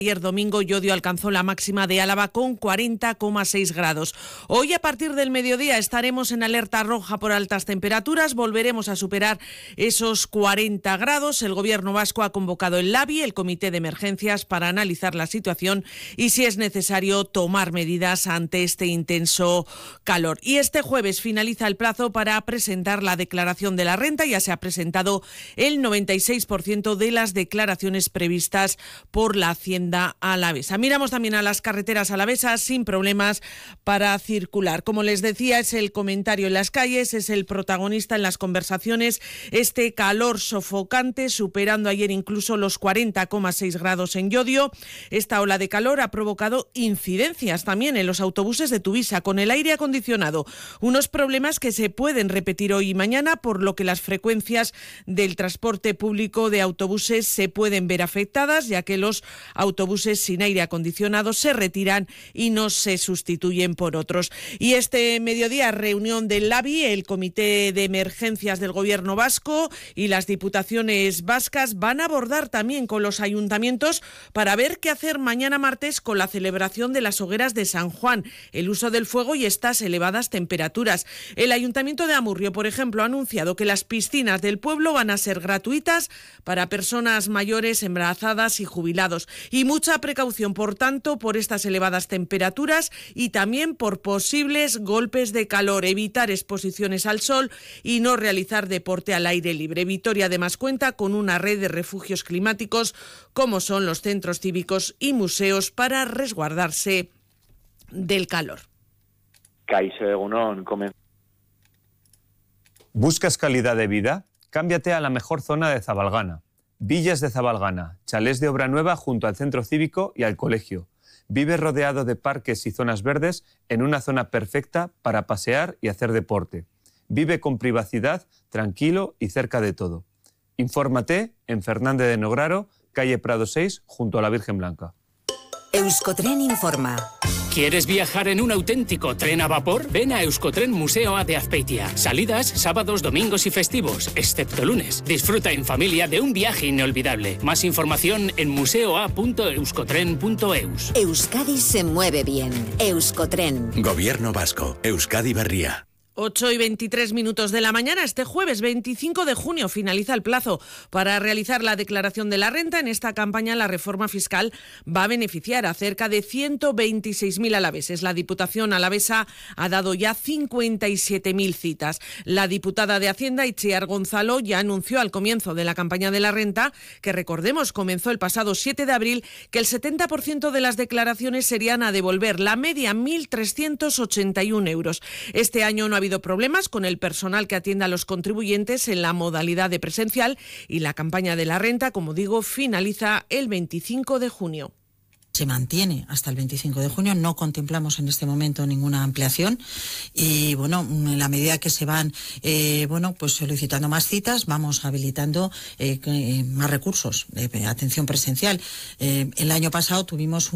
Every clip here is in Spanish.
Ayer domingo Llodio alcanzó la máxima de Álava con 40,6 grados. Hoy a partir del mediodía estaremos en alerta roja por altas temperaturas, volveremos a superar esos 40 grados. El Gobierno vasco ha convocado el LABI, el Comité de Emergencias, para analizar la situación y, si es necesario, tomar medidas ante este intenso calor. Y este jueves finaliza el plazo para presentar la declaración de la renta. Ya se ha presentado el 96% de las declaraciones previstas por la Hacienda alavesa. Miramos también a las carreteras alavesas sin problemas para circular. Como les decía, es el comentario en las calles, es el protagonista en las conversaciones, este calor sofocante, superando ayer incluso los 40,6 grados en Llodio. Esta ola de calor ha provocado incidencias también en los autobuses de Tuvisa con el aire acondicionado. Unos problemas que se pueden repetir hoy y mañana, por lo que las frecuencias del transporte público de autobuses se pueden ver afectadas, ya que los autobuses sin aire acondicionado se retiran y no se sustituyen por otros. Y este mediodía, reunión del LABI, el Comité de Emergencias del Gobierno vasco, y las diputaciones vascas van a abordar también con los ayuntamientos para ver qué hacer mañana martes con la celebración de las hogueras de San Juan, el uso del fuego y estas elevadas temperaturas. El Ayuntamiento de Amurrio, por ejemplo, ha anunciado que las piscinas del pueblo van a ser gratuitas para personas mayores, embarazadas y jubilados. Y mucha precaución, por tanto, por estas elevadas temperaturas y también por posibles golpes de calor. Evitar exposiciones al sol y no realizar deporte al aire libre. Vitoria además cuenta con una red de refugios climáticos, como son los centros cívicos y museos, para resguardarse del calor. ¿Buscas calidad de vida? Cámbiate a la mejor zona de Zabalgana. Villas de Zabalgana, chalés de obra nueva junto al centro cívico y al colegio. Vive rodeado de parques y zonas verdes en una zona perfecta para pasear y hacer deporte. Vive con privacidad, tranquilo y cerca de todo. Infórmate en Fernández de Nograro, calle Prado 6, junto a la Virgen Blanca. Euskotren informa. ¿Quieres viajar en un auténtico tren a vapor? Ven a Euskotren Museo A de Azpeitia. Salidas sábados, domingos y festivos, excepto lunes. Disfruta en familia de un viaje inolvidable. Más información en museo.euskotren.eus. Euskadi se mueve bien. Euskotren. Gobierno vasco. Euskadi Berria. 8:23 de la mañana. Este jueves 25 de junio finaliza el plazo para realizar la declaración de la renta. En esta campaña la reforma fiscal va a beneficiar a cerca de 126.000 alaveses. La Diputación alavesa ha dado ya 57.000 citas. La diputada de Hacienda, Itziar Gonzalo, ya anunció al comienzo de la campaña de la renta, que recordemos comenzó el pasado 7 de abril, que el 70% de las declaraciones serían a devolver, la media 1.381 euros. Este año no ha habido problemas con el personal que atiende a los contribuyentes en la modalidad de presencial, y la campaña de la renta, como digo, finaliza el 25 de junio. Se mantiene hasta el 25 de junio, no contemplamos en este momento ninguna ampliación y bueno, en la medida que se van pues solicitando más citas, vamos habilitando más recursos de atención presencial. El año pasado tuvimos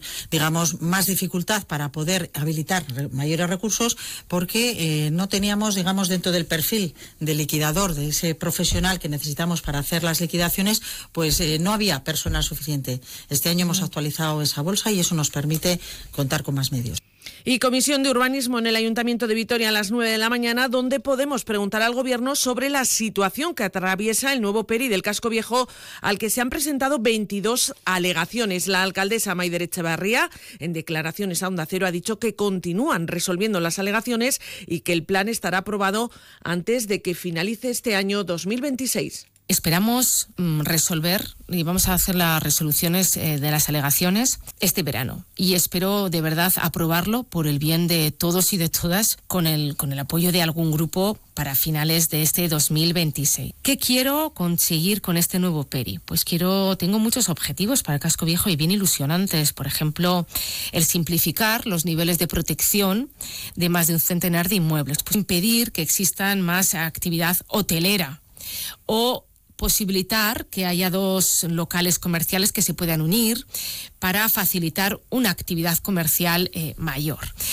más dificultad para poder habilitar mayores recursos porque no teníamos, dentro del perfil del liquidador, de ese profesional que necesitamos para hacer las liquidaciones, pues no había personal suficiente. Este año hemos actualizado esa bolsa y eso nos permite contar con más medios. Y Comisión de Urbanismo en el Ayuntamiento de Vitoria a las 9 de la mañana, donde podemos preguntar al Gobierno sobre la situación que atraviesa el nuevo PERI del Casco Viejo, al que se han presentado 22 alegaciones. La alcaldesa Maider Etxebarria, en declaraciones a Onda Cero, ha dicho que continúan resolviendo las alegaciones y que el plan estará aprobado antes de que finalice este año 2026. Esperamos resolver y vamos a hacer las resoluciones de las alegaciones este verano y espero de verdad aprobarlo por el bien de todos y de todas con el apoyo de algún grupo para finales de este 2026. ¿Qué quiero conseguir con este nuevo PERI? Pues tengo muchos objetivos para el Casco Viejo y bien ilusionantes. Por ejemplo, el simplificar los niveles de protección de más de un centenar de inmuebles, pues impedir que existan más actividad hotelera o posibilitar que haya dos locales comerciales que se puedan unir para facilitar una actividad comercial mayor.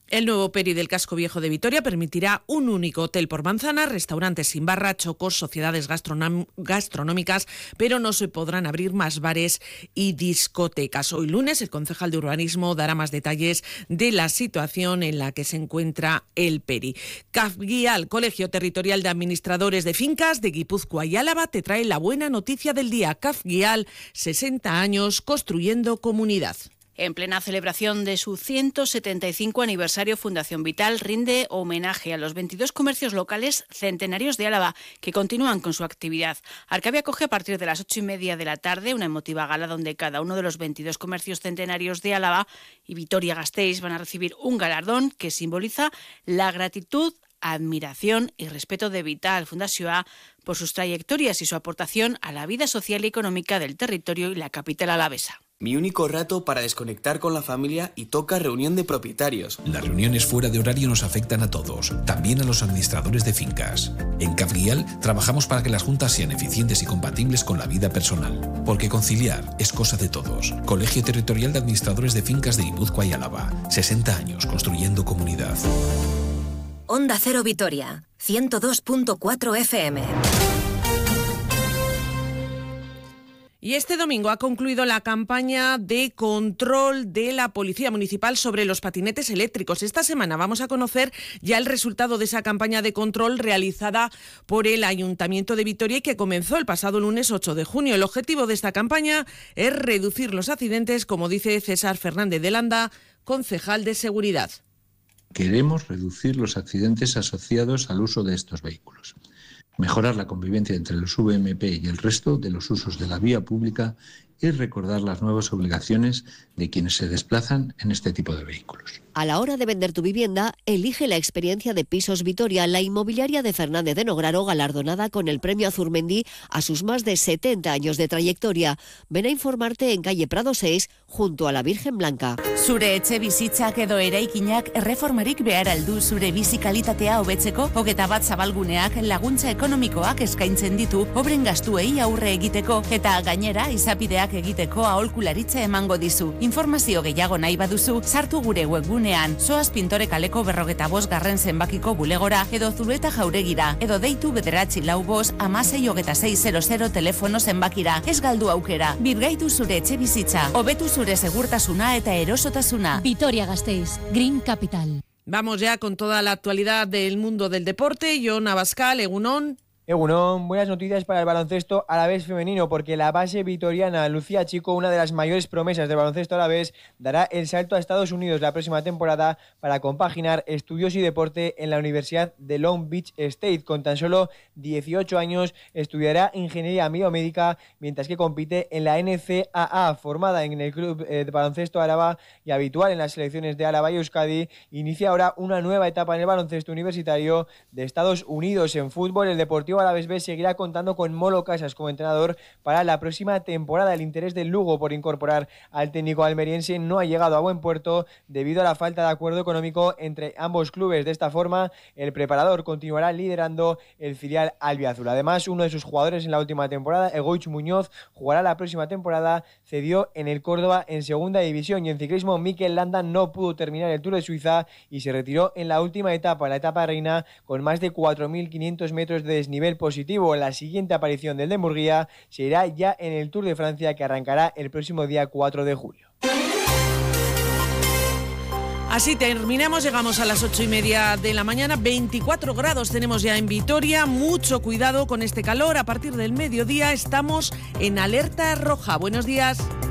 El nuevo PERI del Casco Viejo de Vitoria permitirá un único hotel por manzana, restaurantes sin barra, chocos, sociedades gastronómicas, pero no se podrán abrir más bares y discotecas. Hoy lunes el concejal de urbanismo dará más detalles de la situación en la que se encuentra el PERI. CAFGIAL, Colegio Territorial de Administradores de Fincas de Guipúzcoa y Álava, te trae la buena noticia del día. CAFGIAL, 60 años construyendo comunidad. En plena celebración de su 175 aniversario, Fundación Vital rinde homenaje a los 22 comercios locales centenarios de Álava que continúan con su actividad. Arcabia acoge a partir de las 8:30 de la tarde una emotiva gala donde cada uno de los 22 comercios centenarios de Álava y Vitoria-Gasteiz van a recibir un galardón que simboliza la gratitud, admiración y respeto de Vital Fundación por sus trayectorias y su aportación a la vida social y económica del territorio y la capital alavesa. Mi único rato para desconectar con la familia y toca reunión de propietarios. Las reuniones fuera de horario nos afectan a todos, también a los administradores de fincas. En CAFGIAL trabajamos para que las juntas sean eficientes y compatibles con la vida personal, porque conciliar es cosa de todos. Colegio Territorial de Administradores de Fincas de Guipúzcoa y Álava, 60 años construyendo comunidad. Onda Cero Vitoria, 102.4 FM. Y este domingo ha concluido la campaña de control de la Policía Municipal sobre los patinetes eléctricos. Esta semana vamos a conocer ya el resultado de esa campaña de control realizada por el Ayuntamiento de Vitoria y que comenzó el pasado lunes 8 de junio. El objetivo de esta campaña es reducir los accidentes, como dice César Fernández de Landa, concejal de Seguridad. Queremos reducir los accidentes asociados al uso de estos vehículos, mejorar la convivencia entre los VMP y el resto de los usos de la vía pública y recordar las nuevas obligaciones de quienes se desplazan en este tipo de vehículos. A la hora de vender tu vivienda, elige la experiencia de Pisos Vitoria, la inmobiliaria de Fernández de Nograro, galardonada con el premio Azurmendi a sus más de 70 años de trayectoria. Ven a informarte en calle Prado 6, junto a la Virgen Blanca. Zure etxe bizitzak edo eraikinak erreformarik behar aldu zure bizi kalitatea hobetzeko, 21 zabalguneak laguntza ekonomikoak eskaintzen ditu obren gastuei aurre egiteko eta gainera izapideak egiteko aholkularitza emango dizu. Informazio gehiago nahi baduzu, sartu gure webgunean Zoaz Pintore kaleko 45 zenbakiko bulegora edo Zulueta jauregira edo deitu 945-16-600 telefono zenbakira. Ez galdu aukera, birgaitu zure etxe bizitza, hobetu zure segurtasuna eta erosotasuna. Vitoria-Gasteiz, Green Capital. Vamos ya con toda la actualidad del mundo del deporte. Jon Abascal, Egunon. Egunon, buenas noticias para el baloncesto alavés femenino, porque la base vitoriana Lucía Chico, una de las mayores promesas del baloncesto alavés, dará el salto a Estados Unidos la próxima temporada para compaginar estudios y deporte en la Universidad de Long Beach State. Con tan solo 18 años estudiará ingeniería biomédica, mientras que compite en la NCAA, formada en el club de baloncesto Álava y habitual en las selecciones de Álava y Euskadi. Inicia ahora una nueva etapa en el baloncesto universitario de Estados Unidos. En fútbol, el Deportivo Alavés B seguirá contando con Molo Casas como entrenador para la próxima temporada. El interés del Lugo por incorporar al técnico almeriense no ha llegado a buen puerto debido a la falta de acuerdo económico entre ambos clubes. De esta forma, el preparador continuará liderando el filial albiazul. Además, uno de sus jugadores en la última temporada, Egoich Muñoz, jugará la próxima temporada. Cedió en el Córdoba en segunda división. Y en ciclismo, Mikel Landa no pudo terminar el Tour de Suiza y se retiró en la última etapa, la etapa reina, con más de 4.500 metros de desnivel positivo. La siguiente aparición del de Murguía se irá ya en el Tour de Francia, que arrancará el próximo día 4 de julio. Así terminamos, llegamos a las 8:30 de la mañana, 24 grados tenemos ya en Vitoria, mucho cuidado con este calor, a partir del mediodía estamos en alerta roja. Buenos días.